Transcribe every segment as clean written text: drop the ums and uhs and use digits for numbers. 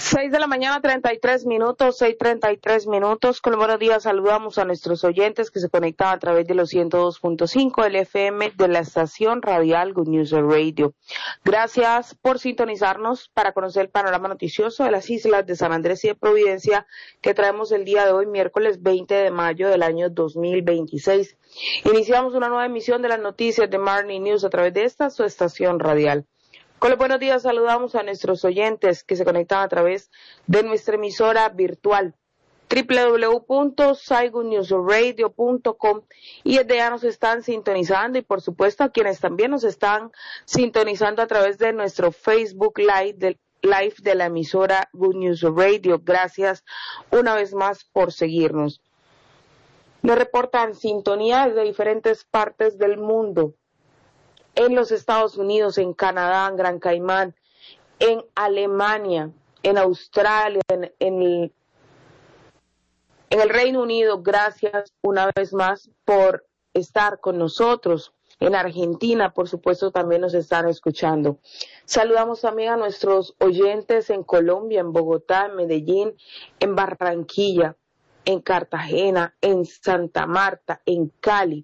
6 de la mañana, 33 minutos, 6:33 minutos. Con buenos días saludamos a nuestros oyentes que se conectan a través de los 102.5 del FM de la estación radial Good News Radio. Gracias por sintonizarnos para conocer el panorama noticioso de las islas de San Andrés y de Providencia que traemos el día de hoy, miércoles 20 de mayo del año 2026. Iniciamos una nueva emisión de las noticias de Marnie News a través de esta su estación radial. Con los buenos días saludamos a nuestros oyentes que se conectan a través de nuestra emisora virtual www.saigoodnewsradio.com y desde ya nos están sintonizando y por supuesto a quienes también nos están sintonizando a través de nuestro Facebook Live de la emisora Good News Radio. Gracias una vez más por seguirnos. Nos reportan sintonías de diferentes partes del mundo. En los Estados Unidos, en Canadá, en Gran Caimán, en Alemania, en Australia, en el Reino Unido. Gracias una vez más por estar con nosotros. En Argentina, por supuesto, también nos están escuchando. Saludamos también a nuestros oyentes en Colombia, en Bogotá, en Medellín, en Barranquilla, en Cartagena, en Santa Marta, en Cali.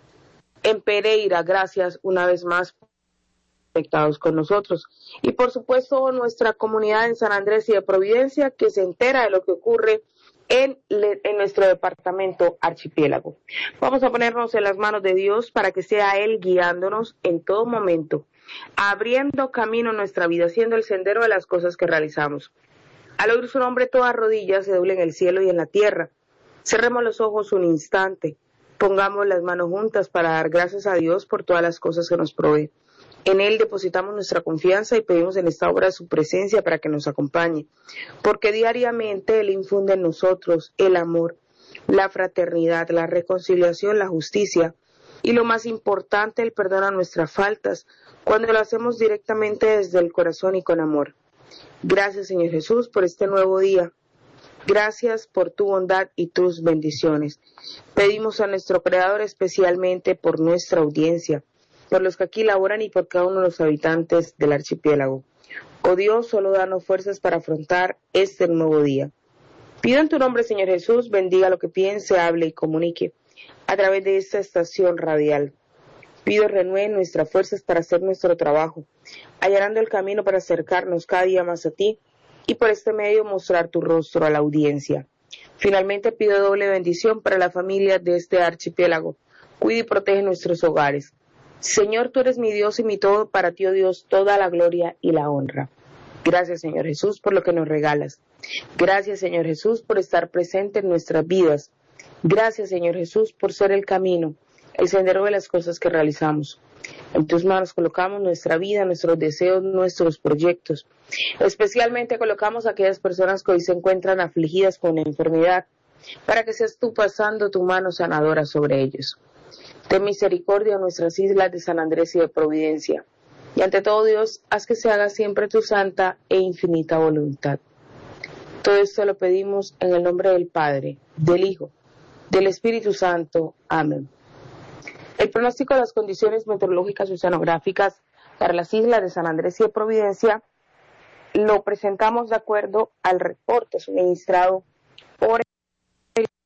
En Pereira, gracias una vez más por estar conectados con nosotros. Y por supuesto nuestra comunidad en San Andrés y de Providencia que se entera de lo que ocurre en nuestro departamento archipiélago. Vamos a ponernos en las manos de Dios para que sea Él guiándonos en todo momento, abriendo camino en nuestra vida, siendo el sendero de las cosas que realizamos. Al oír su nombre toda rodilla se doble en el cielo y en la tierra. Cerremos los ojos un instante. Pongamos las manos juntas para dar gracias a Dios por todas las cosas que nos provee. En Él depositamos nuestra confianza y pedimos en esta obra su presencia para que nos acompañe, porque diariamente Él infunde en nosotros el amor, la fraternidad, la reconciliación, la justicia y lo más importante, el perdón a nuestras faltas, cuando lo hacemos directamente desde el corazón y con amor. Gracias, Señor Jesús, por este nuevo día. Gracias por tu bondad y tus bendiciones. Pedimos a nuestro Creador especialmente por nuestra audiencia, por los que aquí laboran y por cada uno de los habitantes del archipiélago. Oh Dios, solo danos fuerzas para afrontar este nuevo día. Pido en tu nombre, Señor Jesús, bendiga lo que piense, hable y comunique a través de esta estación radial. Pido renueve nuestras fuerzas para hacer nuestro trabajo, allanando el camino para acercarnos cada día más a ti, y por este medio mostrar tu rostro a la audiencia. Finalmente pido doble bendición para la familia de este archipiélago. Cuida y protege nuestros hogares. Señor, tú eres mi Dios y mi todo, para ti, oh Dios, toda la gloria y la honra. Gracias, Señor Jesús, por lo que nos regalas. Gracias, Señor Jesús, por estar presente en nuestras vidas. Gracias, Señor Jesús, por ser el camino, el sendero de las cosas que realizamos. En tus manos colocamos nuestra vida, nuestros deseos, nuestros proyectos. Especialmente colocamos a aquellas personas que hoy se encuentran afligidas con enfermedad, para que seas tú pasando tu mano sanadora sobre ellos. Ten misericordia en nuestras islas de San Andrés y de Providencia. Y ante todo, Dios, haz que se haga siempre tu santa e infinita voluntad. Todo esto lo pedimos en el nombre del Padre, del Hijo, del Espíritu Santo. Amén. El pronóstico de las condiciones meteorológicas y oceanográficas para las islas de San Andrés y de Providencia lo presentamos de acuerdo al reporte suministrado por